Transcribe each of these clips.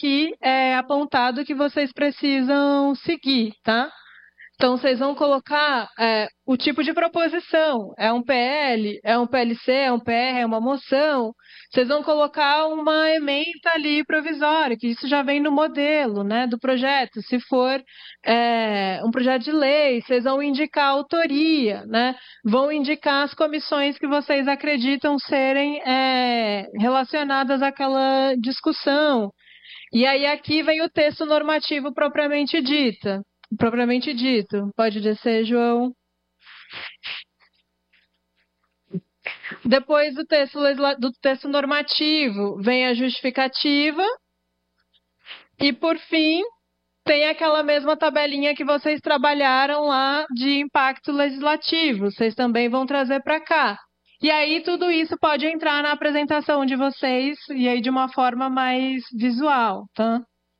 aqui apontado que vocês precisam seguir, tá? Então, vocês vão colocar o tipo de proposição. É um PL, é um PLC, é um PR, é uma moção. Vocês vão colocar uma ementa ali provisória, que isso já vem no modelo, né, do projeto. Se for um projeto de lei, vocês vão indicar a autoria, né? Vão indicar as comissões que vocês acreditam serem relacionadas àquela discussão. E aí aqui vem o texto normativo propriamente dito. Pode descer, João. Depois do texto normativo, vem a justificativa. E, por fim, tem aquela mesma tabelinha que vocês trabalharam lá de impacto legislativo. Vocês também vão trazer para cá. E aí, tudo isso pode entrar na apresentação de vocês, e aí de uma forma mais visual, tá?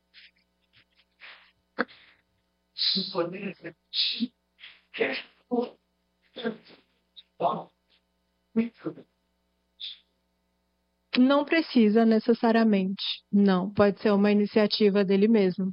Não precisa necessariamente. Não, pode ser uma iniciativa dele mesmo.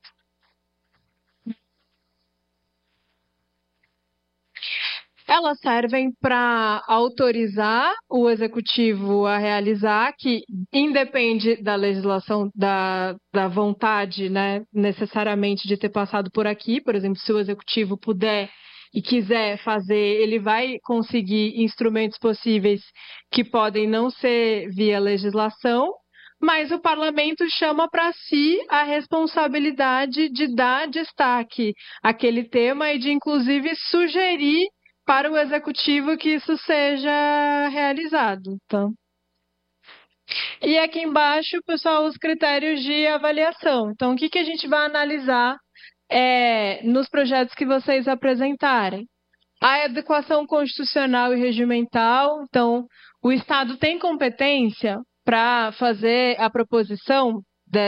Elas servem para autorizar o executivo a realizar, que independe da legislação, da vontade, né, necessariamente de ter passado por aqui. Por exemplo, se o executivo puder e quiser fazer, ele vai conseguir instrumentos possíveis que podem não ser via legislação, mas o parlamento chama para si a responsabilidade de dar destaque àquele tema e de, inclusive, sugerir para o executivo que isso seja realizado. Tá? E aqui embaixo, pessoal, os critérios de avaliação. Então, o que a gente vai analisar nos projetos que vocês apresentarem? A adequação constitucional e regimental. Então, o Estado tem competência para fazer a proposição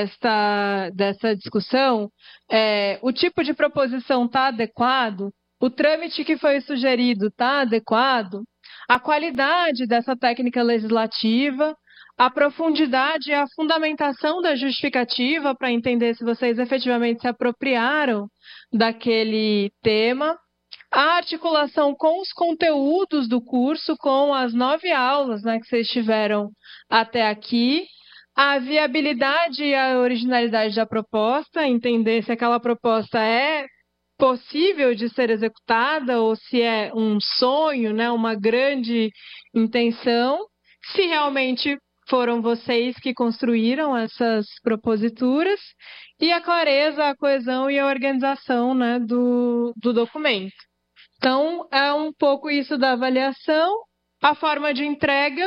dessa discussão? O tipo de proposição está adequado? O trâmite que foi sugerido está adequado? A qualidade dessa técnica legislativa, a profundidade e a fundamentação da justificativa para entender se vocês efetivamente se apropriaram daquele tema, a articulação com os conteúdos do curso, com as 9 aulas, né, que vocês tiveram até aqui, a viabilidade e a originalidade da proposta, entender se aquela proposta é possível de ser executada ou se é um sonho, né, uma grande intenção, se realmente foram vocês que construíram essas proposituras, e a clareza, a coesão e a organização, né, do documento. Então, é um pouco isso da avaliação. A forma de entrega,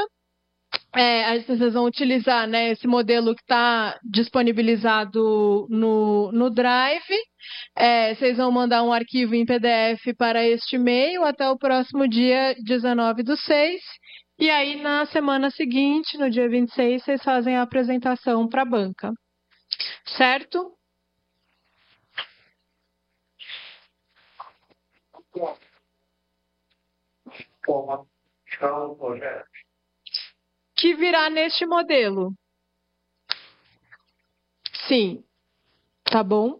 vocês vão utilizar, né, esse modelo que está disponibilizado no Drive. Vocês vão mandar um arquivo em PDF para este e-mail até o próximo dia 19/6. E aí, na semana seguinte, no dia 26, vocês fazem a apresentação para a banca. Certo? Que virá neste modelo. Sim. Tá bom?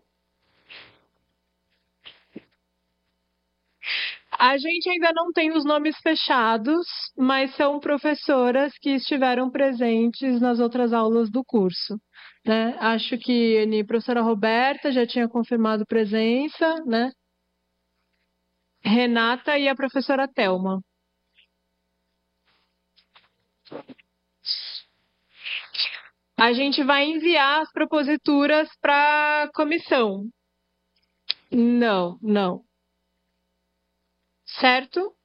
A gente ainda não tem os nomes fechados, mas são professoras que estiveram presentes nas outras aulas do curso. Né? Acho que a professora Roberta já tinha confirmado presença, né? Renata e a professora Thelma. A gente vai enviar as proposituras para a comissão. Não, não. Certo?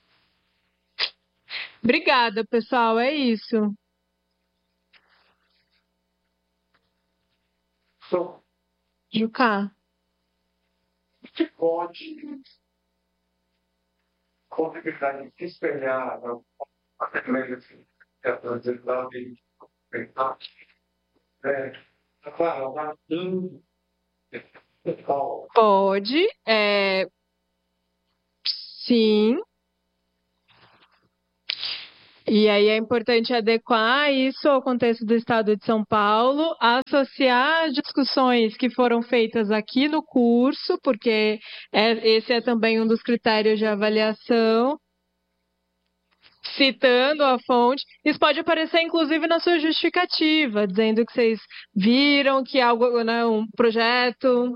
Obrigada, pessoal. É isso. Jucá. Que pode configurar e espelhar a tecnologia Pode, sim. E aí é importante adequar isso ao contexto do Estado de São Paulo, associar as discussões que foram feitas aqui no curso, porque esse é também um dos critérios de avaliação, citando a fonte. Isso pode aparecer, inclusive, na sua justificativa, dizendo que vocês viram que algo, né, um projeto,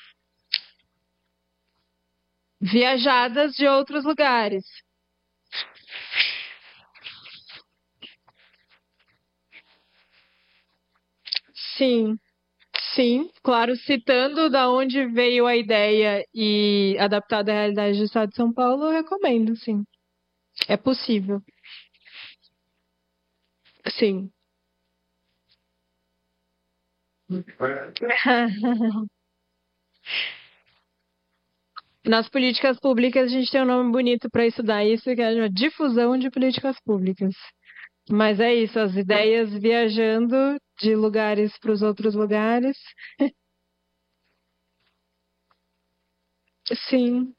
viajadas de outros lugares. Sim, sim, claro, citando da onde veio a ideia e adaptada à realidade do Estado de São Paulo, eu recomendo, sim. É possível. Sim. Nas políticas públicas, a gente tem um nome bonito para estudar isso, que é a difusão de políticas públicas. Mas é isso, as ideias viajando de lugares para os outros lugares. Sim.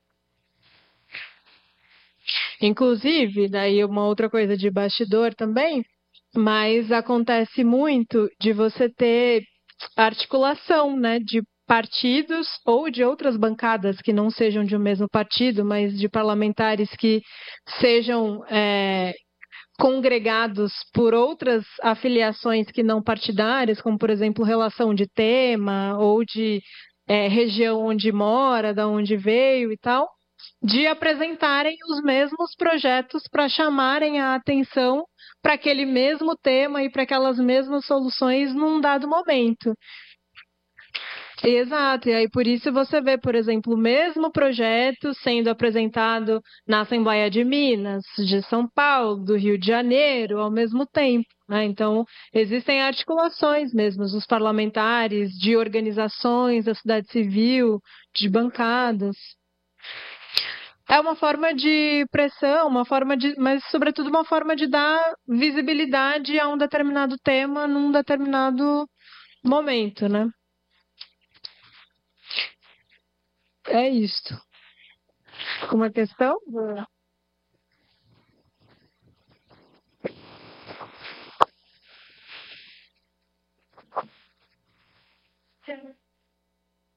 Inclusive, daí uma outra coisa de bastidor também, mas acontece muito de você ter articulação, né, de partidos ou de outras bancadas que não sejam de um mesmo partido, mas de parlamentares que sejam congregados por outras afiliações que não partidárias, como por exemplo relação de tema ou de região onde mora, da onde veio e tal, de apresentarem os mesmos projetos para chamarem a atenção para aquele mesmo tema e para aquelas mesmas soluções num dado momento. Exato, e aí por isso você vê, por exemplo, o mesmo projeto sendo apresentado na Assembleia de Minas, de São Paulo, do Rio de Janeiro, ao mesmo tempo, né? Então, existem articulações mesmo dos parlamentares, de organizações da sociedade civil, de bancadas. É uma forma de pressão, uma forma de, mas sobretudo uma forma de dar visibilidade a um determinado tema num determinado momento, né? É isto. Uma questão?